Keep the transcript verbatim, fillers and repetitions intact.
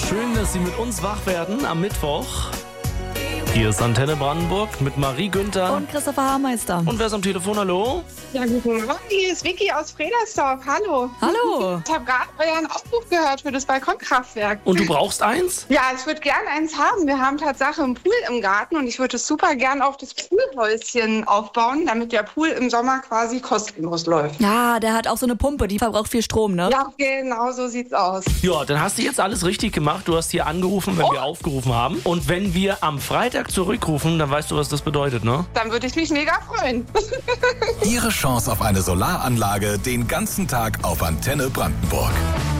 Schön, dass Sie mit uns wach werden am Mittwoch. Hier ist Antenne Brandenburg mit Marie Günther. Und Christopher Haarmeister. Und wer ist am Telefon? Hallo? Ja, guten Morgen, hier ist Vicky aus Fredersdorf. Hallo. Hallo. Ich habe gerade euren Aufruf gehört für das Balkonkraftwerk. Und du brauchst eins? Ja, ich würde gerne eins haben. Wir haben Tatsache einen Pool im Garten und ich würde es super gern auf das Poolhäuschen aufbauen, damit der Pool im Sommer quasi kostenlos läuft. Ja, der hat auch so eine Pumpe, die verbraucht viel Strom, ne? Ja, genau so sieht's aus. Ja, dann hast du jetzt alles richtig gemacht. Du hast hier angerufen, wenn Oh. wir aufgerufen haben. Und wenn wir am Freitag zurückrufen, dann weißt du, was das bedeutet, ne? Dann würde ich mich mega freuen. Ihre Chance auf eine Solaranlage den ganzen Tag auf Antenne Brandenburg.